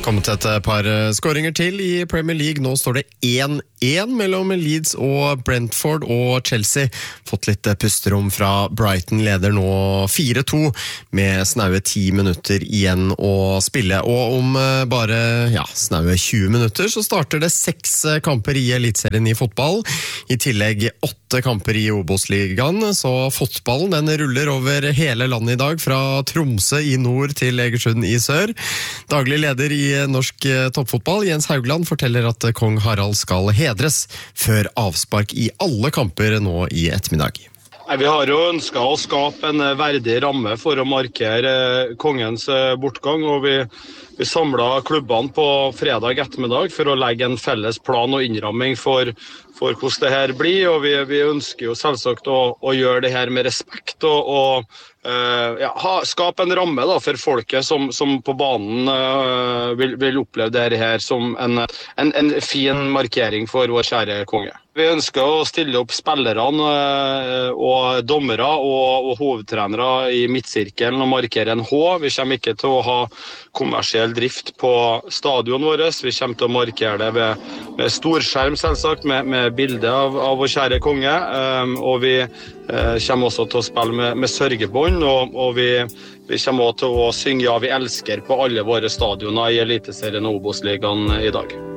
kommet et par skåringer til i Premier League. Nå står det 1-1 mellom Leeds og Brentford, og Chelsea fått litt pusterom fra Brighton, leder nå 4-2 med snaue 10 minutter igjen å spille. Og om bare snaue 20 minutter så starter det 6 kamper i Elitserien i fotball, i tillegg 8 kamper i Obos-ligaen, så fotballen den ruller over hele landet i dag, fra Tromsø i nord til Egersund i sør. Daglig leder i norsk toppfotball, Jens Haugland, forteller at kong Harald skal hedres før avspark i alle kamper nå i ettermiddag. Vi har jo ønsket å skape en verdig ramme for å markere kongens bortgang, og vi samlet klubbene på fredag ettermiddag for å legge en felles plan og innramming for hvordan det her blir, og vi ønsker jo selvsagt å gjøre det her med respekt og skape en ramme da, for folket som på banen vil oppleve det her som en fin markering for vår kjære konge. Vi ønsker å stille opp spillerne og dommere og hovedtrenere i midtsirkelen og markere en H. Vi kommer ikke til å ha kommersiell drift på stadion vår. Vi kommer til å markere det med storskjerm selvsagt, med bilde av vår kjære konge. Og vi kommer også til å spille med sørgebånd, og vi kommer også til å synge «Ja, vi elsker» på alle våre stadioner i Eliteserien og Obos-ligaen i dag.